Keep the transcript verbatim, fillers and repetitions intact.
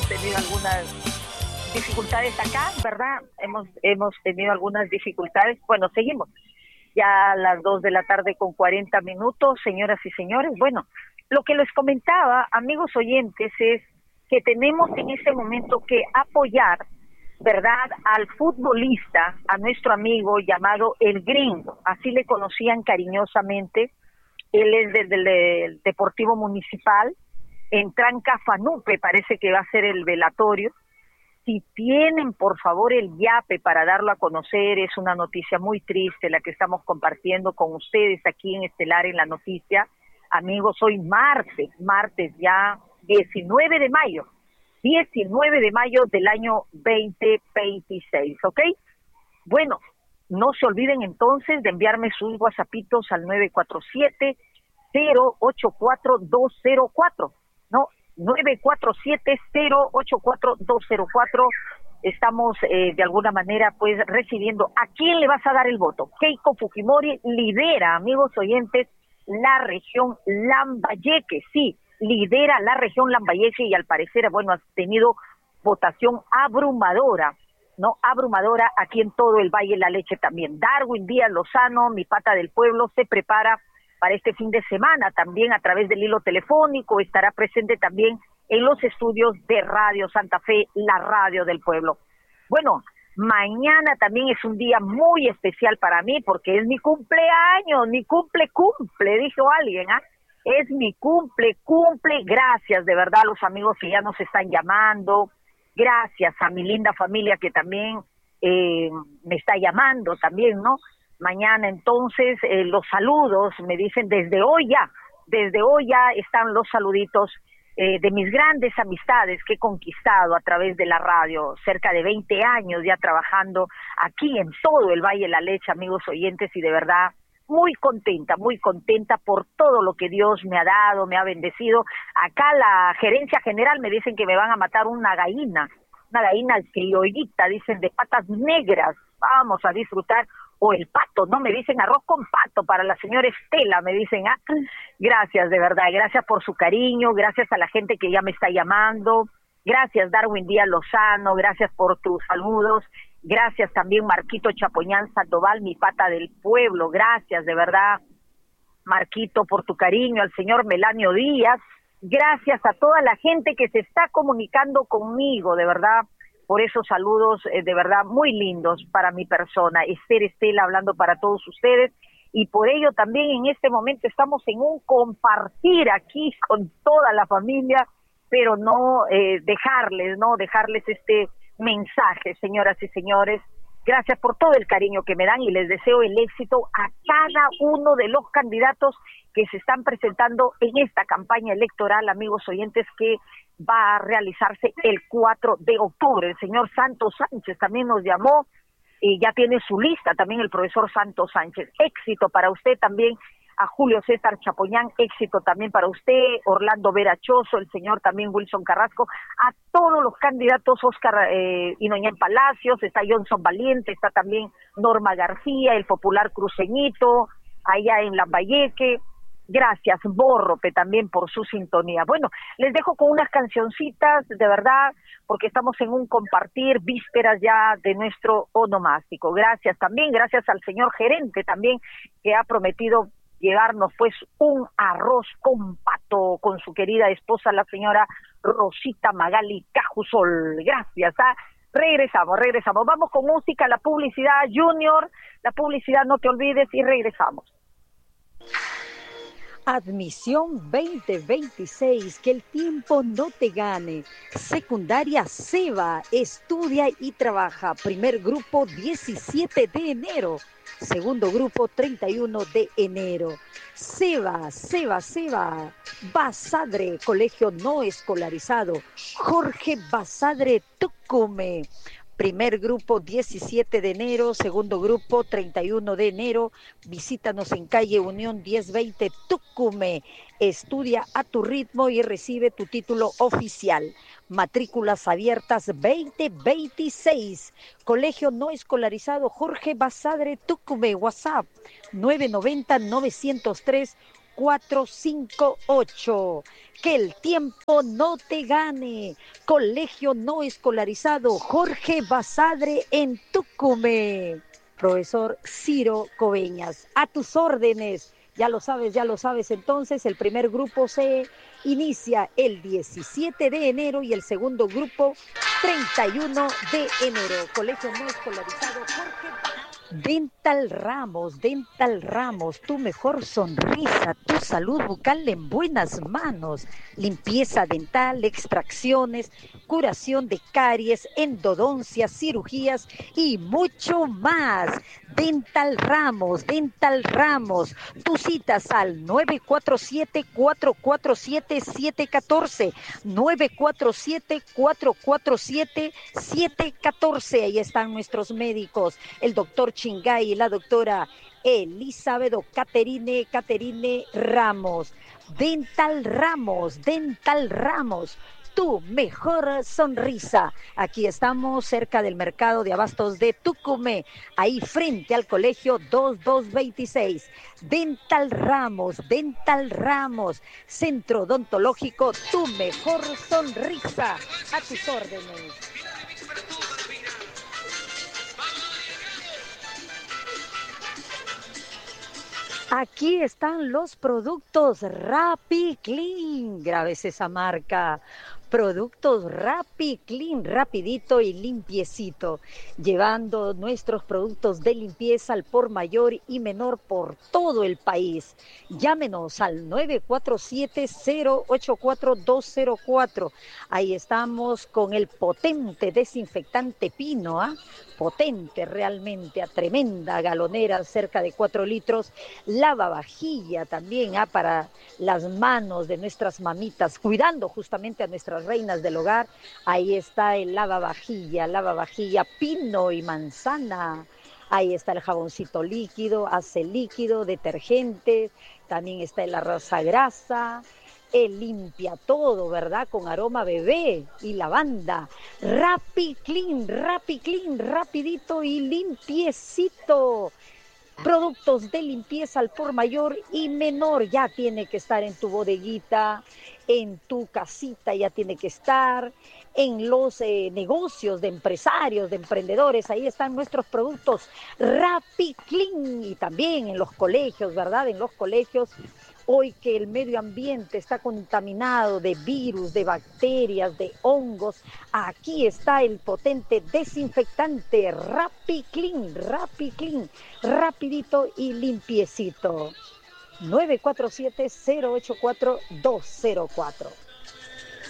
hemos tenido algunas dificultades acá, ¿verdad? Hemos, hemos tenido algunas dificultades. Bueno, seguimos. Ya a las dos de la tarde con cuarenta minutos, señoras y señores. Bueno, lo que les comentaba, amigos oyentes, es que tenemos en este momento que apoyar, ¿verdad?, al futbolista, a nuestro amigo llamado El Gringo, así le conocían cariñosamente. Él es del, del, del Deportivo Municipal, en Trancafanupe, parece que va a ser el velatorio. Si tienen, por favor, el yape para darlo a conocer, es una noticia muy triste la que estamos compartiendo con ustedes aquí en Estelar en la Noticia. Amigos, hoy martes, martes ya diecinueve de mayo, diecinueve de mayo del año veinte veintiséis, ¿ok? Bueno, no se olviden entonces de enviarme sus whatsappitos al nueve cuatro siete, cero ocho cuatro, dos cero cuatro, ¿no? nueve cuatro siete, cero ocho cuatro, dos cero cuatro. Estamos eh, de alguna manera pues recibiendo. ¿A quién le vas a dar el voto? Keiko Fujimori lidera, amigos oyentes, la región Lambayeque, sí, lidera la región Lambayeque y al parecer, bueno, ha tenido votación abrumadora, ¿no? Abrumadora aquí en todo el Valle de la Leche también. Darwin Díaz Lozano, mi pata del pueblo, se prepara para este fin de semana, también a través del hilo telefónico, estará presente también en los estudios de Radio Santa Fe, la radio del pueblo. Bueno, mañana también es un día muy especial para mí, porque es mi cumpleaños, mi cumple, cumple, dijo alguien, ¿ah? Es mi cumple, cumple, gracias de verdad a los amigos que ya nos están llamando, gracias a mi linda familia que también eh, me está llamando también, ¿no? Mañana entonces eh, los saludos, me dicen desde hoy ya, desde hoy ya están los saluditos eh, de mis grandes amistades que he conquistado a través de la radio, cerca de veinte años ya trabajando aquí en todo el Valle de la Leche, amigos oyentes, y de verdad muy contenta, muy contenta por todo lo que Dios me ha dado, me ha bendecido. Acá la gerencia general me dicen que me van a matar una gallina, una gallina criollita, dicen, de patas negras, vamos a disfrutar. O el pato, ¿no? Me dicen arroz con pato para la señora Estela, me dicen, ah, gracias de verdad, gracias por su cariño, gracias a la gente que ya me está llamando, gracias Darwin Díaz Lozano, gracias por tus saludos, gracias también Marquito Chapoñán Sandoval, mi pata del pueblo, gracias de verdad, Marquito, por tu cariño, al señor Melanio Díaz, gracias a toda la gente que se está comunicando conmigo, de verdad, por esos saludos eh, de verdad muy lindos para mi persona, Esther Estela hablando para todos ustedes, y por ello también en este momento estamos en un compartir aquí con toda la familia, pero no eh, dejarles, no dejarles este mensaje, señoras y señores, gracias por todo el cariño que me dan y les deseo el éxito a cada uno de los candidatos que se están presentando en esta campaña electoral, amigos oyentes, que va a realizarse el cuatro de octubre. El señor Santos Sánchez también nos llamó y ya tiene su lista, también el profesor Santos Sánchez. Éxito para usted también, a Julio César Chapoñán, éxito también para usted, Orlando Verachoso, el señor también Wilson Carrasco, a todos los candidatos, Oscar eh, Inoñán Palacios, está Johnson Valiente, está también Norma García, el popular cruceñito, allá en Lambayeque. Gracias, Borrope, también por su sintonía. Bueno, les dejo con unas cancioncitas, de verdad, porque estamos en un compartir, vísperas ya de nuestro onomástico. Gracias también, gracias al señor gerente también, que ha prometido llevarnos pues un arroz con pato con su querida esposa, la señora Rosita Magali Cajusol. Gracias, ¿ah? Regresamos, regresamos. Vamos con música, la publicidad, Junior, la publicidad, no te olvides, y regresamos. Admisión veinte veintiséis, que el tiempo no te gane. Secundaria Seba, estudia y trabaja. Primer grupo diecisiete de enero. Segundo grupo treinta y uno de enero. Seba, Seba, Seba. Basadre, colegio no escolarizado. Jorge Basadre Tucume. Primer grupo diecisiete de enero, segundo grupo treinta y uno de enero. Visítanos en calle Unión diez veinte Tucume. Estudia a tu ritmo y recibe tu título oficial. Matrículas abiertas veinte veintiséis. Colegio no escolarizado Jorge Basadre Tucume. WhatsApp nueve nueve cero, nueve cero tres, cuatro cinco ocho. Que el tiempo no te gane. Colegio no escolarizado Jorge Basadre en Tucumé. Profesor Ciro Coveñas, a tus órdenes. Ya lo sabes, ya lo sabes. Entonces, el primer grupo se inicia el diecisiete de enero y el segundo grupo treinta y uno de enero. Colegio no escolarizado Jorge Dental Ramos, Dental Ramos, tu mejor sonrisa, tu salud bucal en buenas manos, limpieza dental, extracciones, curación de caries, endodoncias, cirugías y mucho más. Dental Ramos, Dental Ramos, tus citas al nueve cuatro siete, cuatro cuatro siete, siete uno cuatro, nueve cuatro siete, cuatro cuatro siete, siete uno cuatro. Ahí están nuestros médicos, el doctor Chingay y la doctora Elizabeth o Caterine, Caterine Ramos. Dental Ramos, Dental Ramos, tu mejor sonrisa. Aquí estamos cerca del mercado de abastos de Tucumé, ahí frente al colegio veintidós veintiséis. Dental Ramos, Dental Ramos, centro odontológico, tu mejor sonrisa. A tus órdenes. Aquí están los productos Rappi Clean. Grabes esa marca. Productos Rappi Clean, rapidito y limpiecito. Llevando nuestros productos de limpieza al por mayor y menor por todo el país. Llámenos al nueve cuatro siete, cero ocho cuatro, dos cero cuatro. Ahí estamos con el potente desinfectante Pino, ¿ah? ¿eh? Potente realmente, a tremenda galonera, cerca de cuatro litros. Lavavajilla también, ¿ah? Para las manos de nuestras mamitas, cuidando justamente a nuestras reinas del hogar. Ahí está el lavavajilla, lavavajilla Pino y manzana. Ahí está el jaboncito líquido, ace líquido, detergente. También está el arroz grasa. Él limpia todo, ¿verdad? Con aroma bebé y lavanda. Rappi Clean, Rappi Clean, rapidito y limpiecito. Productos de limpieza al por mayor y menor, ya tiene que estar en tu bodeguita, en tu casita ya tiene que estar, en los eh, negocios de empresarios, de emprendedores, ahí están nuestros productos Rappi Clean, y también en los colegios, ¿verdad? En los colegios, hoy que el medio ambiente está contaminado de virus, de bacterias, de hongos, aquí está el potente desinfectante Rappi Clean, Rappi Clean, rapidito y limpiecito. nueve cuatro siete, cero ocho cuatro, dos cero cuatro.